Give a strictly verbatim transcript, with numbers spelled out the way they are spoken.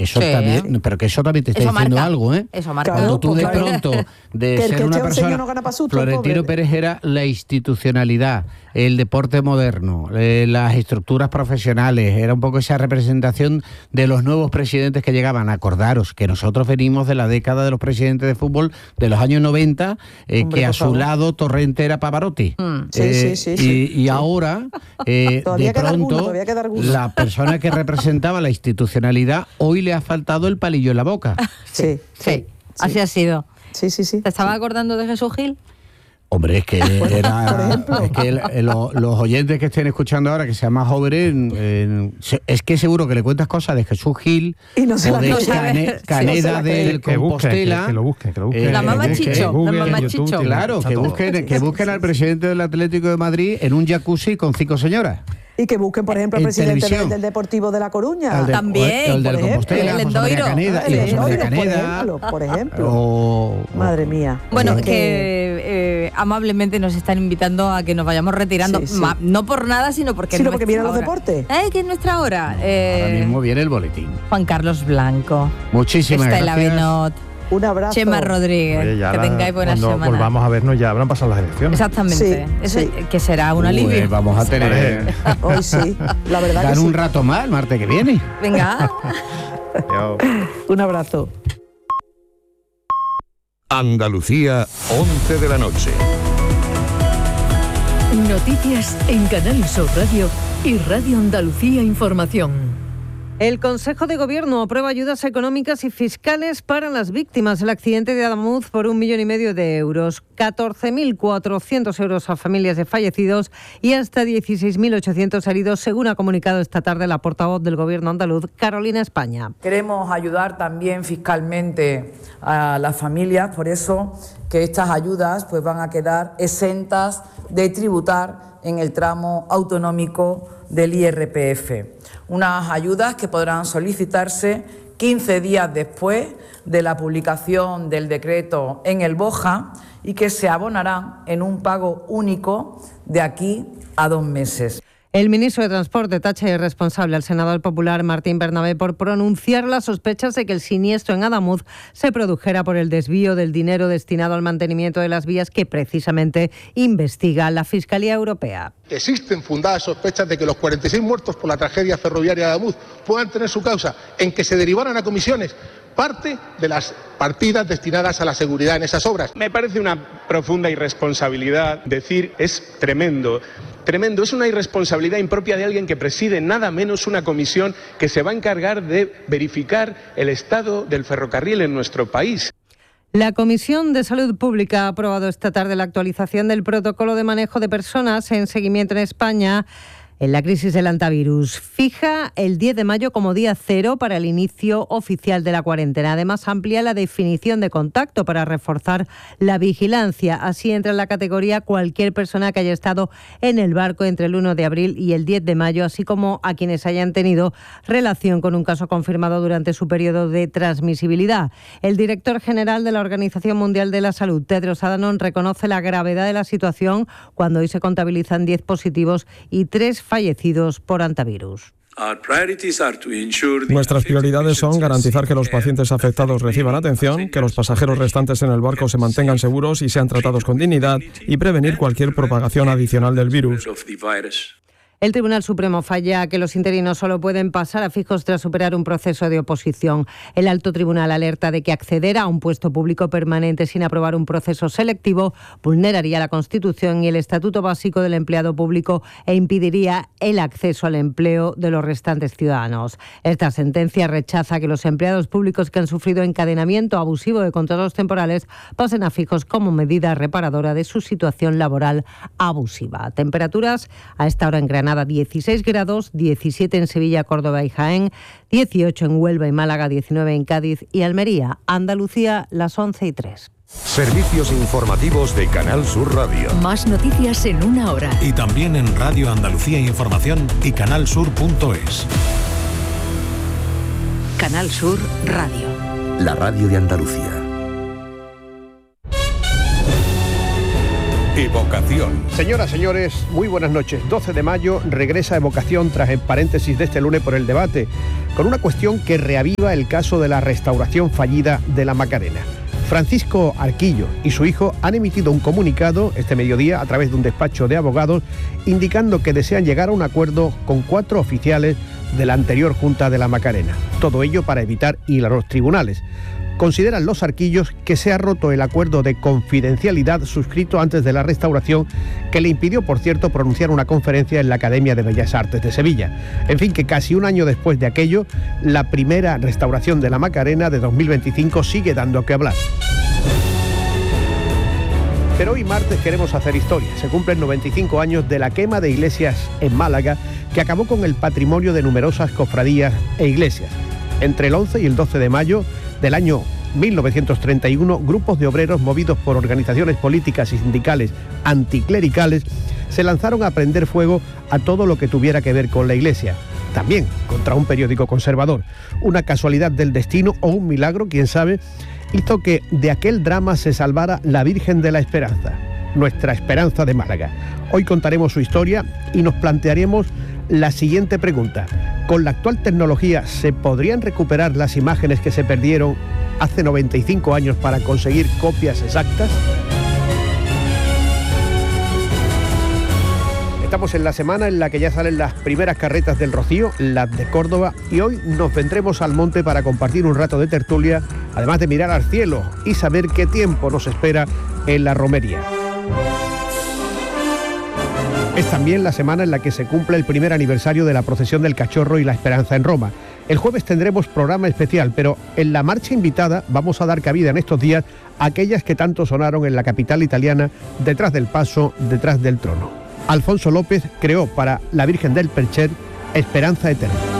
eso Sí. también, pero que eso también te está Eso diciendo marca. algo, ¿eh? Eso marca. Cuando tú de Claro, pronto, de Que el ser que una esté un persona... señor no gana pa' susto, el Florentino pobre. Pérez era la institucionalidad, el deporte moderno, eh, las estructuras profesionales, era un poco esa representación de los nuevos presidentes que llegaban. Acordaros que nosotros venimos de la década de los presidentes de fútbol de los años noventa, eh, Hombre, que a por su favor. lado Torrente era Pavarotti. Mm. Sí, Eh, sí, sí, y, sí, y sí. ahora, eh, Todavía de queda alguno, pronto, todavía queda alguno. la persona que representaba la institucionalidad, hoy le ha faltado el palillo en la boca. Sí, Sí, así ha sido. sí, sí, sí. ¿Te estaba acordando de Jesús Gil? Hombre, es que por era, ejemplo. es que el- el- lo- los oyentes que estén escuchando ahora, que sean más jóvenes, eh, se- es que seguro que le cuentas cosas de Jesús Gil Y no se o las de cree. Cane- Sí, no se Caneda las cree. del Que busquen, Compostela. que- que lo busquen, que lo busquen. Eh, La que mamá busquen. Chicho, Google, la mamá YouTube, Chicho. tiene- Claro, está que todo. busquen, que busquen al presidente del Atlético de Madrid en un jacuzzi con cinco señoras. Y que busquen, por ejemplo, el En presidente televisión. del, del Deportivo de La Coruña. Al de- También, o el, o el del por ejemplo, Compostela, el José María Endoiro. Caneda, El y José María Endoiro, por Caneda. ejemplo, por ejemplo. O, Madre mía. Bueno, Es que eh, amablemente nos están invitando a que nos vayamos retirando. Sí, sí. Ma- no por nada, sino porque Sino es porque nuestra vienen los hora. deportes. Eh, que es nuestra hora. Eh, ahora mismo viene el boletín. Juan Carlos Blanco, Muchísimas Estela gracias. Benot, Un abrazo. Chema Rodríguez. Oye, ya que la- tengáis buena cuando semana. volvamos a vernos ya habrán pasado las elecciones. Exactamente. Sí, Eso, sí. Que será un Uy, alivio. vamos a tener... Hoy sí, la verdad Dan que un sí. rato más el martes que viene. Venga. Chao. Un abrazo. Andalucía, once de la noche. Noticias en Canal Sur Radio y Radio Andalucía Información. El Consejo de Gobierno aprueba ayudas económicas y fiscales para las víctimas del accidente de Adamuz por un millón y medio de euros, catorce mil cuatrocientos euros a familias de fallecidos y hasta dieciséis mil ochocientos heridos, según ha comunicado esta tarde la portavoz del Gobierno andaluz, Carolina España. Queremos ayudar también fiscalmente a las familias, por eso que estas ayudas pues van a quedar exentas de tributar en el tramo autonómico del I R P F. Unas ayudas que podrán solicitarse quince días después de la publicación del decreto en el BOJA y que se abonarán en un pago único de aquí a dos meses. El ministro de Transporte tacha de irresponsable al senador popular Martín Bernabé por pronunciar las sospechas de que el siniestro en Adamuz se produjera por el desvío del dinero destinado al mantenimiento de las vías que precisamente investiga la Fiscalía Europea. Existen fundadas sospechas de que los cuarenta y seis muertos por la tragedia ferroviaria de Adamuz puedan tener su causa en que se derivaran a comisiones parte de las partidas destinadas a la seguridad en esas obras. Me parece una profunda irresponsabilidad decir es tremendo. Tremendo, es una irresponsabilidad impropia de alguien que preside nada menos una comisión que se va a encargar de verificar el estado del ferrocarril en nuestro país. La Comisión de Salud Pública ha aprobado esta tarde la actualización del protocolo de manejo de personas en seguimiento en España en la crisis del hantavirus. Fija el diez de mayo como día cero para el inicio oficial de la cuarentena. Además, amplía la definición de contacto para reforzar la vigilancia. Así entra en la categoría cualquier persona que haya estado en el barco entre el uno de abril y el diez de mayo, así como a quienes hayan tenido relación con un caso confirmado durante su periodo de transmisibilidad. El director general de la Organización Mundial de la Salud, Tedros Adhanom, reconoce la gravedad de la situación cuando hoy se contabilizan diez positivos y tres fallecidos por hantavirus. Nuestras prioridades son garantizar que los pacientes afectados reciban atención, que los pasajeros restantes en el barco se mantengan seguros y sean tratados con dignidad y prevenir cualquier propagación adicional del virus. El Tribunal Supremo falla que los interinos solo pueden pasar a fijos tras superar un proceso de oposición. El Alto Tribunal alerta de que acceder a un puesto público permanente sin aprobar un proceso selectivo vulneraría la Constitución y el Estatuto Básico del Empleado Público e impediría el acceso al empleo de los restantes ciudadanos. Esta sentencia rechaza que los empleados públicos que han sufrido encadenamiento abusivo de contratos temporales pasen a fijos como medida reparadora de su situación laboral abusiva. Temperaturas a esta hora en Granada dieciséis grados, diecisiete en Sevilla, Córdoba y Jaén, dieciocho en Huelva y Málaga, diecinueve en Cádiz y Almería. Andalucía, las once y tres. Servicios informativos de Canal Sur Radio. Más noticias en una hora. Y también en Radio Andalucía Información y canal sur punto es. Canal Sur Radio. La radio de Andalucía. Evocación. Señoras, señores, muy buenas noches. doce de mayo regresa Evocación tras el paréntesis de este lunes por el debate. con una cuestión que reaviva el caso de la restauración fallida de la Macarena. Francisco Arquillo y su hijo han emitido un comunicado este mediodía a través de un despacho de abogados indicando que desean llegar a un acuerdo con cuatro oficiales de la anterior Junta de la Macarena. Todo ello para evitar ir a los tribunales. Consideran los Arquillos que se ha roto el acuerdo de confidencialidad suscrito antes de la restauración, que le impidió, por cierto, pronunciar una conferencia en la Academia de Bellas Artes de Sevilla. En fin, que casi un año después de aquello, la primera restauración de la Macarena de dos mil veinticinco sigue dando que hablar. Pero hoy martes queremos hacer historia. Se cumplen noventa y cinco años de la quema de iglesias en Málaga, que acabó con el patrimonio de numerosas cofradías e iglesias. Entre el once y el doce de mayo del año mil novecientos treinta y uno, grupos de obreros movidos por organizaciones políticas y sindicales anticlericales se lanzaron a prender fuego a todo lo que tuviera que ver con la iglesia. También contra un periódico conservador. Una casualidad del destino o un milagro, quién sabe, hizo que de aquel drama se salvara la Virgen de la Esperanza, nuestra Esperanza de Málaga. Hoy contaremos su historia y nos plantearemos la siguiente pregunta. ¿Con la actual tecnología se podrían recuperar las imágenes que se perdieron hace noventa y cinco años para conseguir copias exactas? Estamos en la semana en la que ya salen las primeras carretas del Rocío, las de Córdoba, y hoy nos vendremos al monte para compartir un rato de tertulia, además de mirar al cielo y saber qué tiempo nos espera en la romería. Es también la semana en la que se cumple el primer aniversario de la procesión del Cachorro y la Esperanza en Roma. El jueves tendremos programa especial, pero en la marcha invitada vamos a dar cabida en estos días a aquellas que tanto sonaron en la capital italiana, detrás del paso, detrás del trono. Alfonso López creó para la Virgen del Percher Esperanza Eterna.